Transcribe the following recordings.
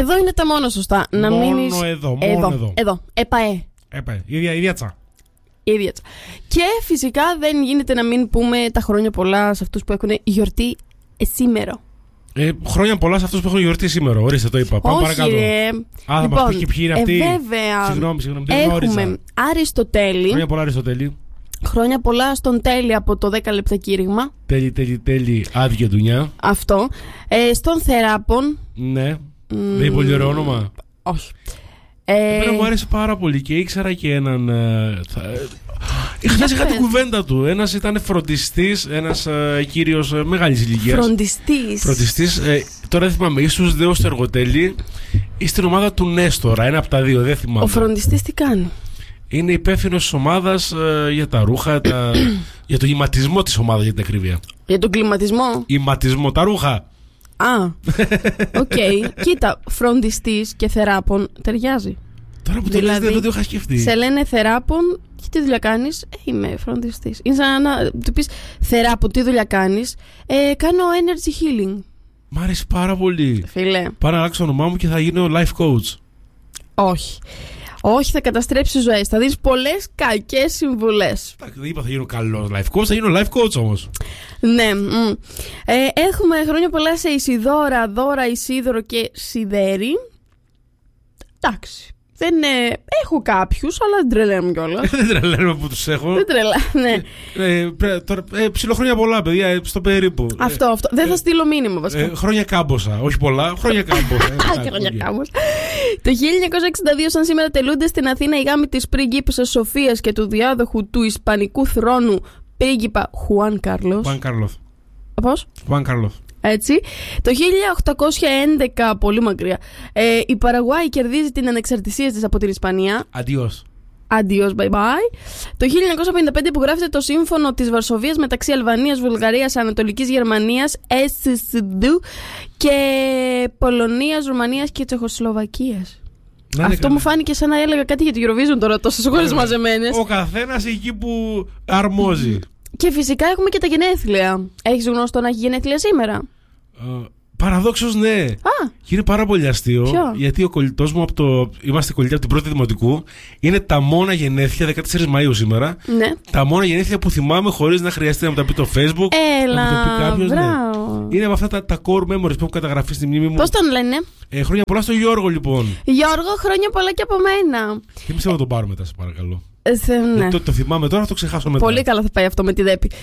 Εδώ είναι τα μόνο σωστά. Να μείνεις. Μόνο εδώ. ΕΠΑΕ. Ίδια τσα. Και φυσικά δεν γίνεται να μην πούμε τα χρόνια πολλά σε αυτούς που έχουν γιορτή σήμερα. Χρόνια πολλά σε αυτούς που έχουν γιορτή σήμερα. Ορίστε, το είπα. Πάμε παρακάτω. Θα μας πει και ποιοι είναι αυτοί. Βέβαια. Συγγνώμη, δεν έχουμε Αριστοτέλη. Χρόνια πολλά, Αριστοτέλη. Χρόνια πολλά στον Τέλη από το 10 λεπτά κήρυγμα. Τέλη, άδεια δουλειά. Αυτό. Στον Θεράπον. Ναι. Δεν είναι πολύ ωραίο όνομα. Όχι. Εμένα μου άρεσε πάρα πολύ και ήξερα και έναν. Χθες είχα την κουβέντα του. Ένας ήταν φροντιστής, ένας κύριος μεγάλης ηλικίας. Φροντιστής. Τώρα δεν θυμάμαι, ίσως Δέος στο Εργοτέλη ή στην ομάδα του Νέστορα. Ένα από τα δύο, δεν θυμάμαι. Ο φροντιστής τι κάνει? Είναι υπεύθυνος της ομάδας για τα ρούχα, για το γηματισμό της ομάδας, για την ακρίβεια. Για τον κλιματισμό? Γηματισμό, τα ρούχα. Οκ. Κοίτα, φροντιστής και θεράπων ταιριάζει. Τώρα που το λες δεν το είχα σκεφτεί. Σε λένε θεράπων και τι δουλειά κάνεις? Είμαι φροντιστής. Είναι σαν να του πεις θεράπων, τι δουλειά κάνεις? Κάνω energy healing. Μ' άρεσε πάρα πολύ. Φίλε. Πάω να αλλάξω το όνομά μου και θα γίνω life coach. Όχι, θα καταστρέψεις ζωές. Θα δεις πολλές κακές συμβουλές. Δεν είπα θα γίνω καλός life coach, θα γίνω life coach όμως. Ναι. Έχουμε χρόνια πολλά σε Ισιδώρα, Δώρα, Ισίδωρο και Σιδέρη. Εντάξει. Δεν έχω κάποιους, αλλά δεν τρελαίνομαι κιόλας. Δεν τρελαίνομαι που τους έχω. Δεν τρελαίνομαι, ναι. Ψιλοχρόνια πολλά, παιδιά, στο περίπου. Αυτό. Δεν θα στείλω μήνυμα βασικά. Χρόνια κάμποσα. Όχι πολλά, χρόνια κάμποσα. Χρόνια κάμποσα. Το 1962, σαν σήμερα, τελούνται στην Αθήνα οι γάμοι της πρίγκιπισσας Σοφίας και του διάδοχου του Ισπανικού θρόνου πρίγκιπα Χουάν Κάρλος. Πώς? Χουάν Κάρλος. Έτσι. Το 1811, πολύ μακριά, η Παραγουάη κερδίζει την ανεξαρτησία της από την Ισπανία. Αντιός, bye bye. Το 1955 υπογράφεται το σύμφωνο της Βαρσοβίας μεταξύ Αλβανίας, Βουλγαρίας, Ανατολικής Γερμανίας, SSD και Πολωνίας, Ρουμανίας και Τσεχοσλοβακίας. Αυτό μου φάνηκε σαν να έλεγα κάτι για την Eurovision τώρα, τόσες χώρες μαζεμένες. Ο καθένας εκεί που αρμόζει. Και φυσικά έχουμε και τα γενέθλια. Έχεις γνώστο να έχει γενέθλια σήμερα? Παραδόξως ναι. Και είναι πάρα πολύ αστείο. Ποιο? Γιατί ο κολλητός μου είμαστε κολλητοί από την πρώτη δημοτικού. Είναι τα μόνα γενέθλια, 14 Μαΐου σήμερα. Ναι. Τα μόνα γενέθλια που θυμάμαι χωρίς να χρειαστεί να μου τα πει το Facebook. Έλα, να μου το πει κάποιος. Ναι. Είναι από αυτά τα core memories που έχω καταγραφεί στη μνήμη μου. Πώς τον λένε? Χρόνια πολλά στο Γιώργο, λοιπόν. Γιώργο, χρόνια πολλά και από μένα. Και εμείς θα τον πάρουμε μετά, σε παρακαλώ. Ναι. Το θυμάμαι τώρα, θα το ξεχάσω μετά. Πολύ καλά θα πάει αυτό με τη Δέπη.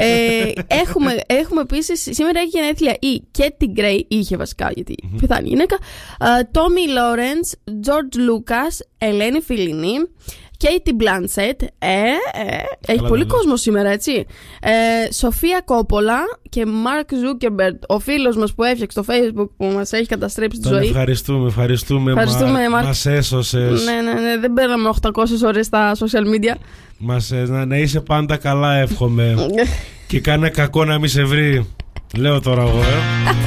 Έχουμε επίσης, σήμερα έχει γενέθλια η Κέτι Γκρέι, είχε βασικά γιατί πεθάνει η γυναίκα, Τόμι Λόρεντς, Τζορτζ Λούκας, Ελένη Φιλινή, Κέιτι Μπλάνσετ, έχει πολύ κόσμο σήμερα, έτσι. Σοφία Κόπολα και Μάρκ Ζούκερμπεργκ, ο φίλος μας που έφτιαξε το Facebook που μας έχει καταστρέψει τη ζωή. Ευχαριστούμε, μας έσωσες. Ναι, δεν παίρναμε 800 ώρες στα social media. Να είσαι πάντα καλά, εύχομαι. Και κάνε κακό να μην σε βρει. Λέω τώρα εγώ,